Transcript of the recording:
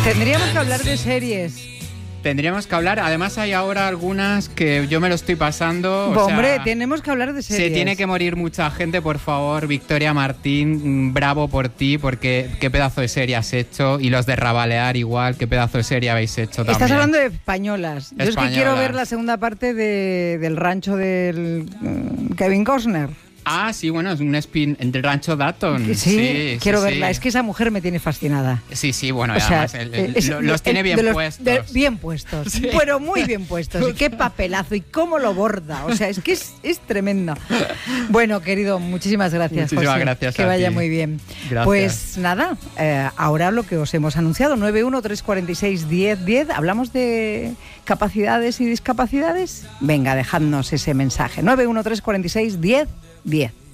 Tendríamos que hablar de series. Tendríamos que hablar, además hay ahora algunas que yo me lo estoy pasando. Hombre, tenemos que hablar de series. Se tiene que morir mucha gente, por favor. Victoria Martín, bravo por ti, porque qué pedazo de serie has hecho. Y los de Rabalear igual, qué pedazo de serie habéis hecho también. Estás hablando de españolas. Yo es que quiero ver la segunda parte del rancho del Kevin Costner. Ah, sí, bueno, es un spin del Rancho Dayton. Sí, quiero verla. Es que esa mujer me tiene fascinada. Sí, bueno, además los tiene bien puestos. Bien puestos, sí. Pero muy bien puestos. Y qué papelazo y cómo lo borda. O sea, es que es tremenda. Bueno, querido, muchísimas gracias, muchísimas José. Gracias que vaya muy bien. Gracias. Pues nada, ahora lo que os hemos anunciado, 913461010, hablamos de capacidades y discapacidades. Venga, dejadnos ese mensaje. 913461010.